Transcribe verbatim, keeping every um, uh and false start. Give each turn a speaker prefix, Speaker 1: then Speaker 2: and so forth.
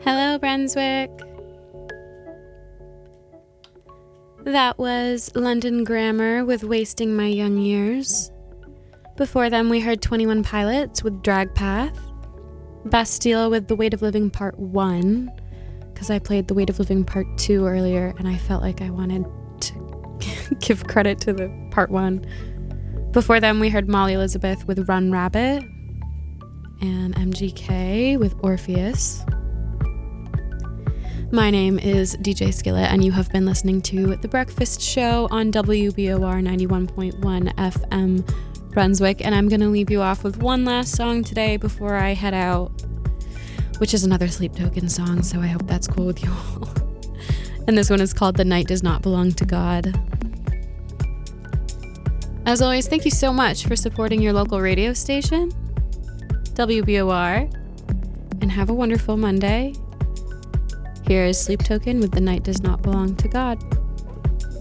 Speaker 1: Hello, Brunswick. That was London Grammar with Wasting My Young Years. Before them, we heard twenty-one Pilots with Drag Path. Bastille with The Weight of Living Part one, because I played The Weight of Living Part two earlier, and I felt like I wanted to give credit to the Part one. Before them, we heard Molly Elizabeth with Run Rabbit, and M G K with Orpheus. My name is D J Skillet, and you have been listening to The Breakfast Show on W B O R ninety-one point one F M Brunswick, and I'm going to leave you off with one last song today before I head out, which is another Sleep Token song, so I hope that's cool with you all. And this one is called The Night Does Not Belong to God. As always, thank you so much for supporting your local radio station, W B O R, and have a wonderful Monday. Here is Sleep Token with The Night Does Not Belong to God.